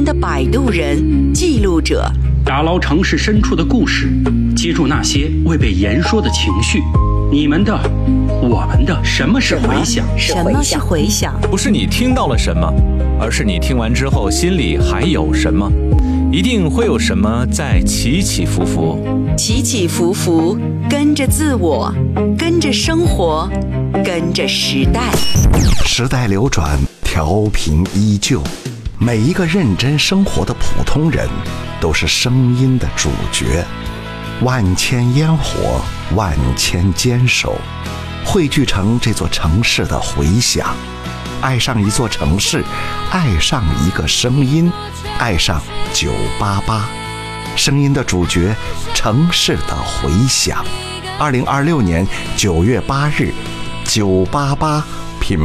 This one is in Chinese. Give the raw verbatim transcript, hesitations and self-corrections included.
的摆渡人、记录者， 打捞城市深处的故事，接住那些未被言说的情绪。你们的，我们的，什么是回响？ 什么是回响？ 不是你听到了什么，而是你听完之后心里还有什么。一定会有什么在起起伏伏， 起起伏伏，跟着自我，跟着生活，跟着时代。 时代流转，调频依旧。每一个认真生活的普通人，都是声音的主角。万千烟火，万千坚守，汇聚成这座城市的回响。爱上一座城市，爱上一个声音，爱上九八八，声音的主角，城市的回响。二零二六年九月八日，九八八